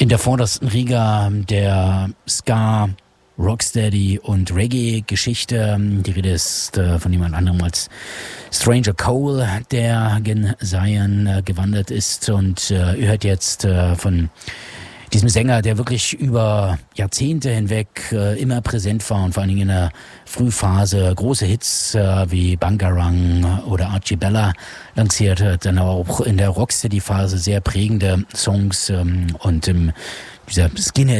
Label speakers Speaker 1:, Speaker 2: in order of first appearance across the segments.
Speaker 1: in der vordersten Riga der Ska, Rocksteady und Reggae-Geschichte. Die Rede ist von jemand anderem als Stranger Cole, der gen Zion gewandert ist. Und ihr hört jetzt von diesem Sänger, der wirklich über Jahrzehnte hinweg immer präsent war und vor allen Dingen in der Frühphase große Hits wie Bangarang oder Archie Bella lanciert hat, dann auch in der Rocksteady-Phase sehr prägende Songs und dieser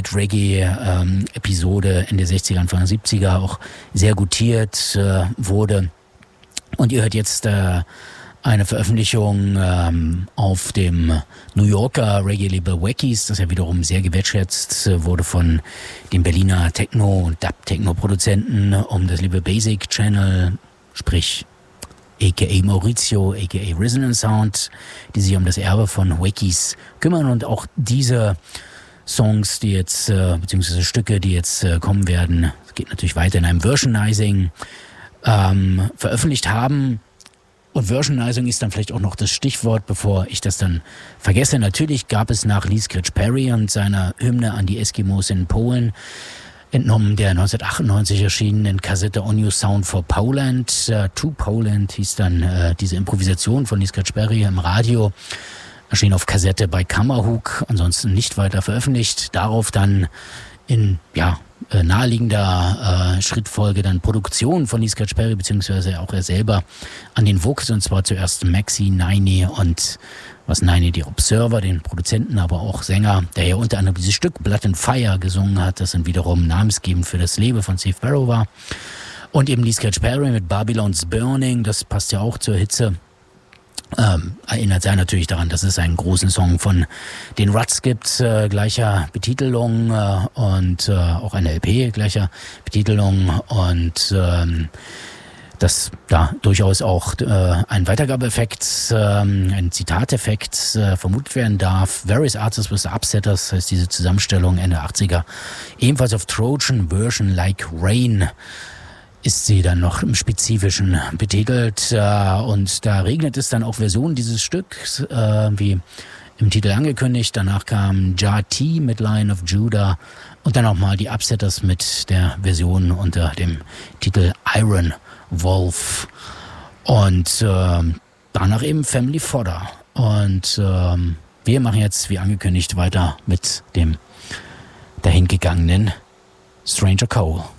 Speaker 1: Skinhead-Reggae-Episode in der 60er, Anfang der 70er auch sehr gutiert wurde. Und ihr hört jetzt eine Veröffentlichung auf dem New Yorker Reggae-Label Wackies, das ja wiederum sehr gewertschätzt wurde von dem Berliner Techno- und Dub-Techno-Produzenten um das Label Basic Channel, sprich a.k.a. Maurizio, a.k.a. Resonance Sound, die sich um das Erbe von Wackies kümmern. Und auch diese Songs, die jetzt, beziehungsweise Stücke, die jetzt kommen werden, es geht natürlich weiter in einem Versionizing, veröffentlicht haben. Und Versionizing ist dann vielleicht auch noch das Stichwort, bevor ich das dann vergesse. Natürlich gab es nach Lee Scratch Perry und seiner Hymne an die Eskimos in Polen, entnommen der 1998 erschienenen Kassette On Your Sound for Poland, To Poland hieß dann diese Improvisation von Lee Scratch Perry im Radio, erschien auf Kassette bei Kammerhook, ansonsten nicht weiter veröffentlicht. Darauf dann in naheliegender Schrittfolge dann Produktion von Lee Scratch Perry, beziehungsweise auch er selber an den Vocals, und zwar zuerst Maxi, Naini und Naini, die Observer, den Produzenten, aber auch Sänger, der ja unter anderem dieses Stück Blood and Fire gesungen hat, das dann wiederum namensgebend für das Leben von Steve Barrow war. Und eben Lee Scratch Perry mit Babylon's Burning, das passt ja auch zur Hitze. Erinnert sei natürlich daran, dass es einen großen Song von den Ruts gibt, gleicher Betitelung und auch eine LP gleicher Betitelung und dass da durchaus auch ein Weitergabeeffekt, ein Zitateffekt vermutet werden darf. Various Artists with the Upsetters heißt diese Zusammenstellung Ende 80er. Ebenfalls auf Trojan Version Like Rain ist sie dann noch im Spezifischen betitelt und da regnet es dann auch Versionen dieses Stücks, wie im Titel angekündigt. Danach kam Jah T mit Lion of Judah und dann auch mal die Upsetters mit der Version unter dem Titel Iron Wolf und danach eben Family Fodder. Und wir machen jetzt, wie angekündigt, weiter mit dem dahingegangenen Stranger Cole.